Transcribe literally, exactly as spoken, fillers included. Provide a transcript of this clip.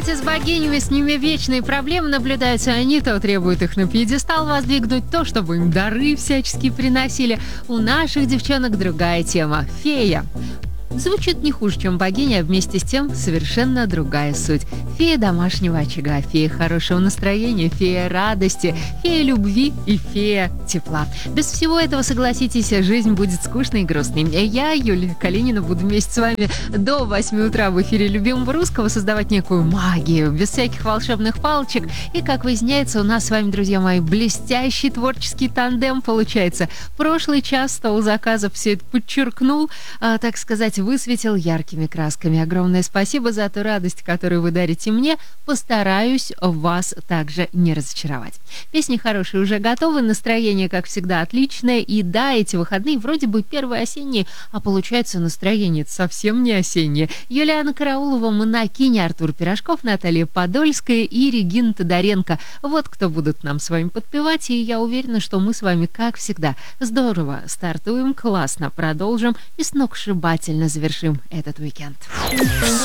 Знаете, с богинями с ними вечные проблемы наблюдаются. Они то требуют их на пьедестал воздвигнуть, то, чтобы им дары всячески приносили. У наших девчонок другая тема – фея. Звучит не хуже, чем богиня, а вместе с тем совершенно другая суть. Фея домашнего очага, фея хорошего настроения, фея радости, фея любви и фея тепла. Без всего этого, согласитесь, жизнь будет скучной и грустной. Я, Юлия Калинина, буду вместе с вами до восьми утра в эфире любимого русского создавать некую магию, без всяких волшебных палочек. И, как выясняется, у нас с вами, друзья мои, блестящий творческий тандем получается. Прошлый час стол заказов все это подчеркнул, а, так сказать, высветил яркими красками. Огромное спасибо за ту радость, которую вы дарите мне. Постараюсь вас также не разочаровать. Песни хорошие уже готовы, настроение, как всегда, отличное. И да, эти выходные вроде бы первые осенние, а получается настроение совсем не осеннее. Юлиана Караулова, Монакиня, Артур Пирожков, Наталья Подольская и Регина Тодоренко. Вот кто будут нам с вами подпевать, и я уверена, что мы с вами, как всегда, здорово стартуем, классно продолжим и сногсшибательно завершим этот уикенд.